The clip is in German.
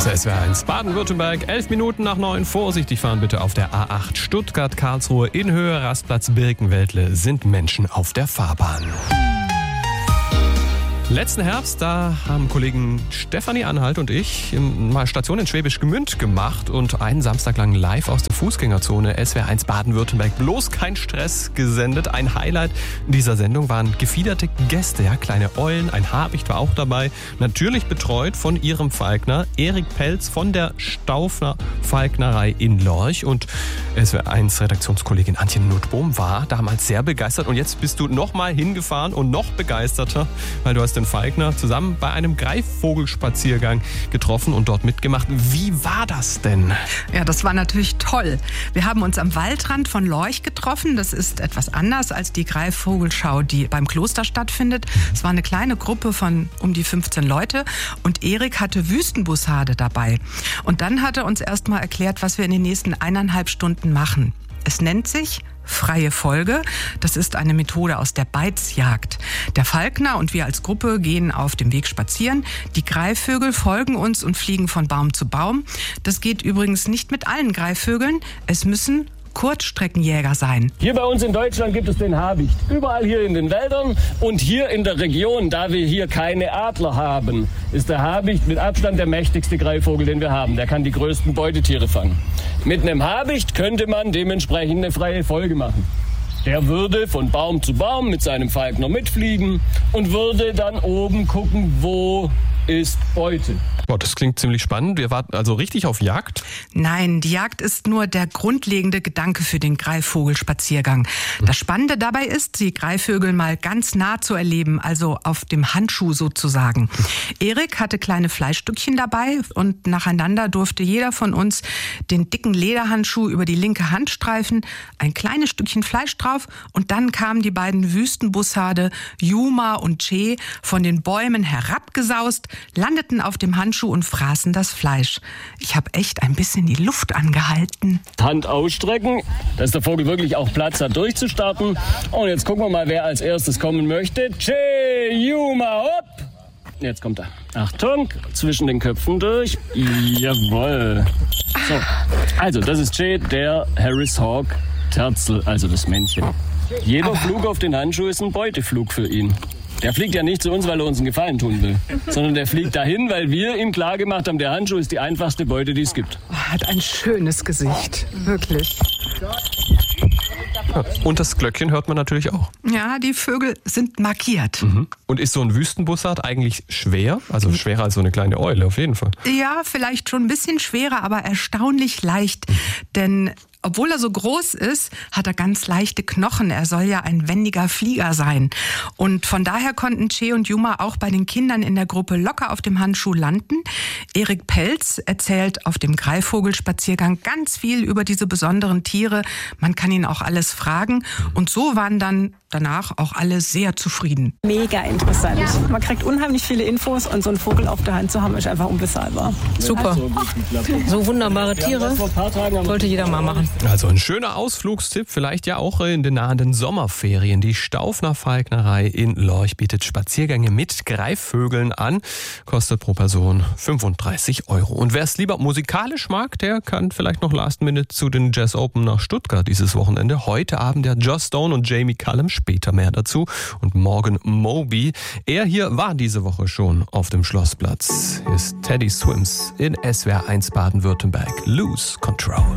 ist SWR1 Baden-Württemberg, 11 Minuten nach 9. Vorsichtig fahren bitte auf der A8 Stuttgart-Karlsruhe in Höhe Rastplatz Birkenweltle sind Menschen auf der Fahrbahn. Letzten Herbst, da haben Kollegen Stefanie Anhalt und ich mal Station in Schwäbisch Gmünd gemacht und einen Samstag lang live aus der Fußgängerzone SWR1 Baden-Württemberg bloß kein Stress gesendet. Ein Highlight dieser Sendung waren gefiederte Gäste, ja, kleine Eulen, ein Habicht war auch dabei, natürlich betreut von ihrem Falkner Erik Pelz von der Staufner Falknerei in Lorch, und SWR1 Redaktionskollegin Antje Notbohm war damals sehr begeistert, und jetzt bist du noch mal hingefahren und noch begeisterter, weil du hast den Falkner zusammen bei einem Greifvogelspaziergang getroffen und dort mitgemacht. Wie war das denn? Ja, das war natürlich toll. Wir haben uns am Waldrand von Lorch getroffen. Das ist etwas anders als die Greifvogelschau, die beim Kloster stattfindet. Es war eine kleine Gruppe von um die 15 Leute und Erik hatte Wüstenbussarde dabei. Und dann hat er uns erst mal erklärt, was wir in den nächsten 1,5 Stunden machen. Es nennt sich freie Folge. Das ist eine Methode aus der Beizjagd. Der Falkner und wir als Gruppe gehen auf dem Weg spazieren. Die Greifvögel folgen uns und fliegen von Baum zu Baum. Das geht übrigens nicht mit allen Greifvögeln. Es müssen Kurzstreckenjäger sein. Hier bei uns in Deutschland gibt es den Habicht. Überall hier in den Wäldern und hier in der Region, da wir hier keine Adler haben, ist der Habicht mit Abstand der mächtigste Greifvogel, den wir haben. Der kann die größten Beutetiere fangen. Mit einem Habicht könnte man dementsprechend eine freie Folge machen. Der würde von Baum zu Baum mit seinem Falkner mitfliegen und würde dann oben gucken, wo ist Beute. Boah, das klingt ziemlich spannend. Wir warten also richtig auf Jagd? Nein, die Jagd ist nur der grundlegende Gedanke für den Greifvogelspaziergang. Das Spannende dabei ist, die Greifvögel mal ganz nah zu erleben, also auf dem Handschuh sozusagen. Erik hatte kleine Fleischstückchen dabei und nacheinander durfte jeder von uns den dicken Lederhandschuh über die linke Hand streifen, ein kleines Stückchen Fleisch drauf, und dann kamen die beiden Wüstenbussarde Juma und Che von den Bäumen herabgesaust, landeten auf dem Handschuh und fraßen das Fleisch. Ich habe echt ein bisschen die Luft angehalten. Hand ausstrecken, dass der Vogel wirklich auch Platz hat, durchzustarten. Und jetzt gucken wir mal, wer als erstes kommen möchte. Che, Juma, hopp! Jetzt kommt er. Achtung, zwischen den Köpfen durch. Jawohl. So, also das ist Che, der Harris Hawk Terzel, also das Männchen. Jeder Flug auf den Handschuh ist ein Beuteflug für ihn. Der fliegt ja nicht zu uns, weil er uns einen Gefallen tun will, sondern der fliegt dahin, weil wir ihm klargemacht haben, der Handschuh ist die einfachste Beute, die es gibt. Hat ein schönes Gesicht, wirklich. Und das Glöckchen hört man natürlich auch. Ja, die Vögel sind markiert. Und ist so ein Wüstenbussard eigentlich schwer? Also schwerer als so eine kleine Eule, auf jeden Fall. Ja, vielleicht schon ein bisschen schwerer, aber erstaunlich leicht. Denn obwohl er so groß ist, hat er ganz leichte Knochen. Er soll ja ein wendiger Flieger sein. Und von daher konnten Che und Juma auch bei den Kindern in der Gruppe locker auf dem Handschuh landen. Erik Pelz erzählt auf dem Greifvogelspaziergang ganz viel über diese besonderen Tiere. Man kann ihn auch alles fragen. Und so waren dann danach auch alle sehr zufrieden. Mega interessant. Man kriegt unheimlich viele Infos, und so einen Vogel auf der Hand zu haben, ist einfach unbezahlbar. Super. So wunderbare Tiere wollte jeder mal machen. Also ein schöner Ausflugstipp, vielleicht ja auch in den nahenden Sommerferien. Die Staufner Falknerei in Lorch bietet Spaziergänge mit Greifvögeln an. Kostet pro Person 35 €. Und wer es lieber musikalisch mag, der kann vielleicht noch Last Minute zu den Jazz Open nach Stuttgart dieses Wochenende. Heute Abend der Joss Stone und Jamie Cullum, später mehr dazu. Und morgen Moby. Er hier war diese Woche schon auf dem Schlossplatz. Hier ist Teddy Swims in SWR1 Baden-Württemberg. Lose Control.